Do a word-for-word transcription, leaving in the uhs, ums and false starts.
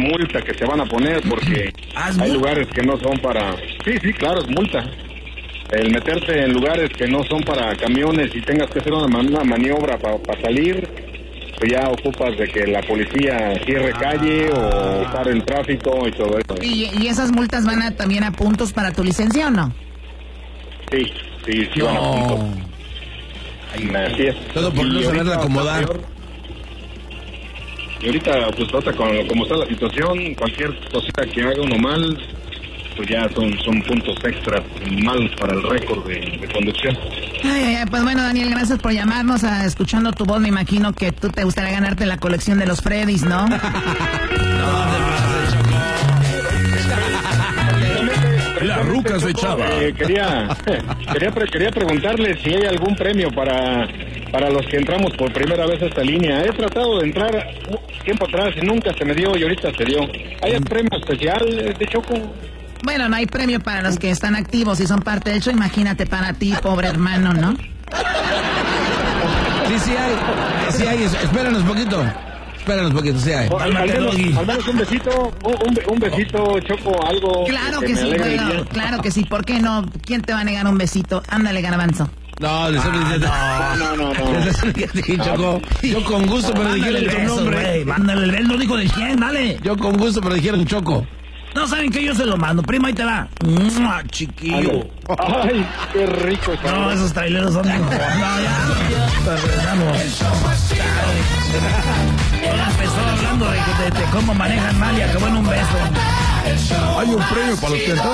multa que se van a poner porque hay lugares que no son para... Sí, sí, claro, es multa. El meterte en lugares que no son para camiones y tengas que hacer una, man- una maniobra para pa salir, pues ya ocupas de que la policía cierre calle o pare el tráfico y todo eso. ¿Y, y esas multas van a, también a puntos para tu licencia o no? Sí, sí, sí van a punto. Así es. Todo por Y no saberla ahorita acomodar. está peor. Y ahorita, pues, ahorita con como está la situación, cualquier cosita que haga uno mal, pues ya son, son puntos extras malos para el récord de, de conducción. Ay, ay, pues bueno, Daniel, gracias por llamarnos. A, escuchando tu voz, me imagino que tú te gustaría ganarte la colección de los Freddys, ¿no? La ruca se echaba. Eh, quería, quería, pre- quería preguntarle si hay algún premio para, para los que entramos por primera vez a esta línea. He tratado de entrar tiempo atrás y nunca se me dio y ahorita se dio. ¿Hay un premio especial de Choco? Bueno, no hay premio para los que están activos y son parte del show. Imagínate para ti, pobre hermano, ¿no? Sí, sí hay. Sí hay. Espéranos un poquito. Espéranos un poquito, sí hay. O, al, al menos, al menos un besito, un, un, un besito, Choco, algo. Claro que, que me sí, alegre el bueno, día. claro que sí. ¿Por qué no? ¿Quién te va a negar un besito? Ándale, Garbanzo. No, le estoy diciendo. No, no, no. Le estoy diciendo, Choco. Yo con gusto, pero dijeron tu nombre. Mándale el beso, no dijo de quién, dale. Yo con gusto, pero dijeron Choco. No saben que yo se lo mando, primo, ahí te va. ¡Mua, chiquillo! Ay, qué rico. No, esos traileros son... No, ya. Regresamos. Él empezó hablando de, de, de cómo manejan mal y acabó en un beso. Hay un premio para los que entraron